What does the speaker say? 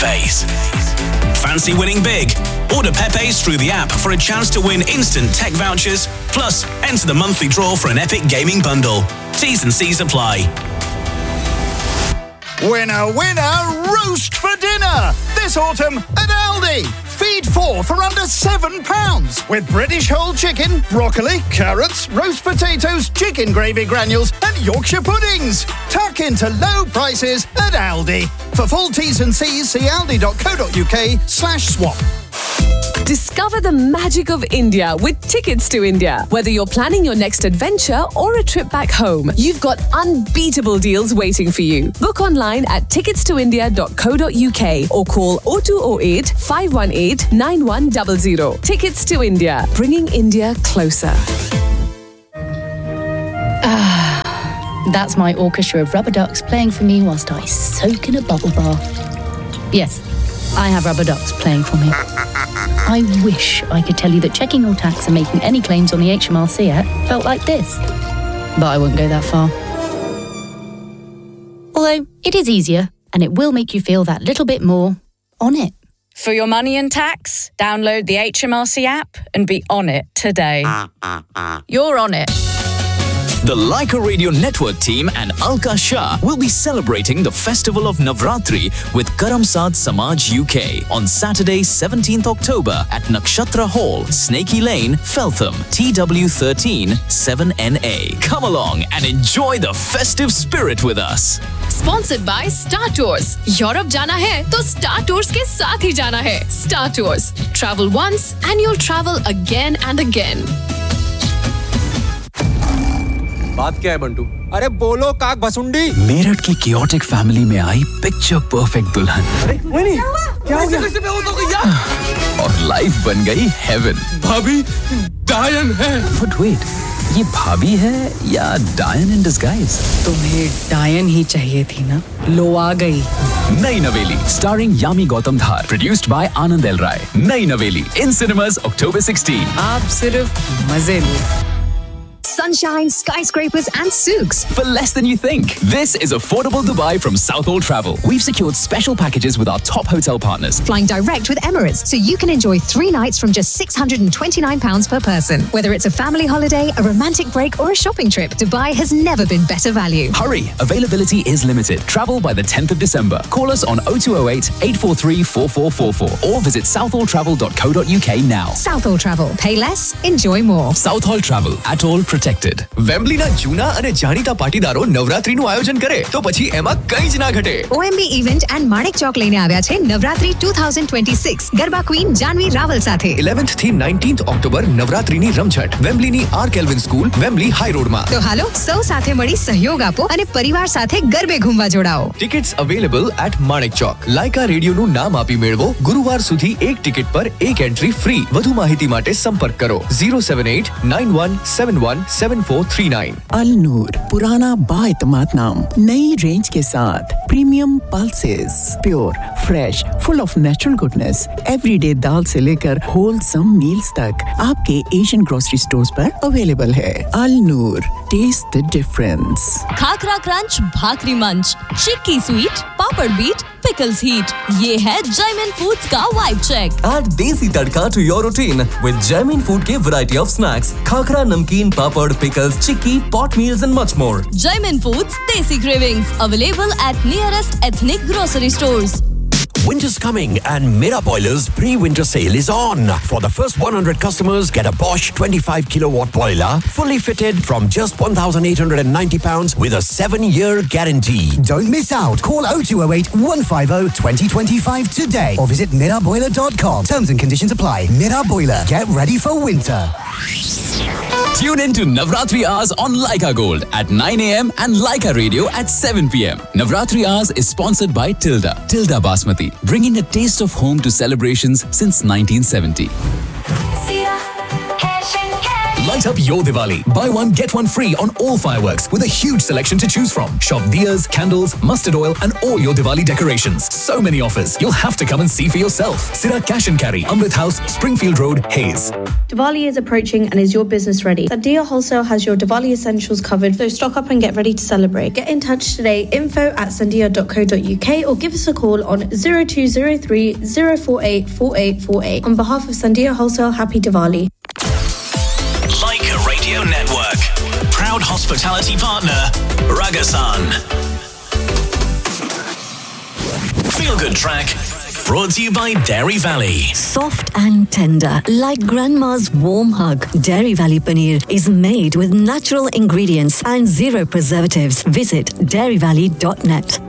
Pepe's. Fancy winning big? Order Pepe's through the app for a chance to win instant tech vouchers, plus enter the monthly draw for an epic gaming bundle. T's and C's apply. Winner, winner, roast for dinner! This autumn at Aldi. Feed 4 for under £7 with British whole chicken, broccoli, carrots, roast potatoes, chicken gravy granules and Yorkshire puddings. Tuck into low prices at Aldi. For full T's and C's, see aldi.co.uk/swap. Discover the magic of India with Tickets to India. Whether you're planning your next adventure or a trip back home, you've got unbeatable deals waiting for you. Book online at ticketstoindia.co.uk or call 0208 518 9100. Tickets to India, bringing India closer. That's my orchestra of rubber ducks playing for me whilst I soak in a bubble bath. Yes, I have rubber ducks playing for me. I wish I could tell you that checking your tax and making any claims on the HMRC app felt like this. But I wouldn't go that far. Although, it is easier, and it will make you feel that little bit more on it. For your money and tax, download the HMRC app and be on it today. You're on it. The Leica Radio Network team and Alka Shah will be celebrating the festival of Navratri with Karam Saad Samaj UK on Saturday, 17th October at Nakshatra Hall, Snakey Lane, Feltham, TW13 7NA. Come along and enjoy the festive spirit with us. Sponsored by Star Tours. Europe जाना है तो Star Tours के साथ ही जाना है. Star Tours. Travel once and you'll travel again and again. बात क्या है बंटू? अरे बोलो काक भसुंडी। मेरठ की chaotic फैमिली में आई पिक्चर परफेक्ट दुल्हन। अरे वही क्या हो गया? और लाइफ बन गई हेवन। भाभी डायन है। But wait, ये भाभी है या डायन इन डिस्गाइज? तुम्हें डायन ही चाहिए थी ना? लो आ गई। नई नवेली starring Yami Gautam Dhar, produced by Anand L Rai. नई नवेली in cinemas October 16. आप सिर्फ मजे लो। Sunshine, skyscrapers and souks. For less than you think. This is affordable Dubai from Southall Travel. We've secured special packages with our top hotel partners. Flying direct with Emirates, so you can enjoy 3 nights from just £629 per person. Whether it's a family holiday, a romantic break or a shopping trip, Dubai has never been better value. Hurry! Availability is limited. Travel by the 10th of December. Call us on 0208 843 4444 or visit southalltravel.co.uk now. Southall Travel. Pay less, enjoy more. Southall Travel. At all protected. વેમ્બલીના જૂના અને જાણીતા પાટીદારો નવરાત્રીનું આયોજન કરે તો પછી એમાં કંઈ જ ના ઘટે. OMB Event and Manik Chowk લઈને આવ્યા છે નવરાત્રી 2026 ગરબા ક્વીન જાનવી રાવલ સાથે 11th થી 19th ઓક્ટોબર નવરાત્રીની રમઝટ વેમ્બલીની R kelvin school Wembley high રોડમાં. તો હાલો સૌ સાથે મળી સહયોગ આપો અને પરિવાર સાથે ગરબે ઘૂમવા જોડાઓ. Tickets available at Manek Chowk. Lyka રેડિયોનું નામ આપી મેળવો. ગુરુવાર સુધી એક ટિકિટ પર એક એન્ટ્રી ફ્રી. વધુ માહિતી માટે સંપર્ક કરો 07891717439. अल नूर पुराना बाएतमाद नाम नई रेंज के साथ premium pulses pure fresh full of natural goodness everyday दाल से लेकर होलसम मील्स तक आपके एशियन ग्रोसरी स्टोर्स पर अवेलेबल है. अल नूर test the difference. Khakhra crunch भाकरी मंच चिक्की स्वीट पापड़ बीट pickles heat. ये है Jaimin Foods का vibe check. Add desi tadka to your routine with Jaimin Food के variety of snacks, khakra, namkeen, papad, pickles, chikki, pot meals and much more. Jaimin Foods Desi Cravings available at nearest ethnic grocery stores. Winter's coming and Mera Boiler's pre-winter sale is on. For the first 100 customers, get a Bosch 25 kilowatt boiler fully fitted from just £1,890 with a 7-year guarantee. Don't miss out. Call 0208 150 2025 today or visit miraboiler.com. Terms and conditions apply. Mera Boiler. Get ready for winter. Tune in to Navratri Hours on Leica Gold at 9 a.m. and Leica Radio at 7 p.m. Navratri Hours is sponsored by Tilda Basmati, bringing a taste of home to celebrations since 1970. Light up your Diwali. Buy one, get one free on all fireworks with a huge selection to choose from. Shop diyas, candles, mustard oil and all your Diwali decorations. So many offers. You'll have to come and see for yourself. Sira Cash and Carry, Amrit House, Springfield Road, Hayes. Diwali is approaching and is your business ready? Sandia Wholesale has your Diwali essentials covered, so stock up and get ready to celebrate. Get in touch today, info@sandia.co.uk or give us a call on 0203 048 4848. On behalf of Sandia Wholesale, happy Diwali. Leica Radio Network. Proud hospitality partner, Ragasan. Feel Good Track. Brought to you by Dairy Valley. Soft and tender, like grandma's warm hug. Dairy Valley Paneer is made with natural ingredients and zero preservatives. Visit dairyvalley.net.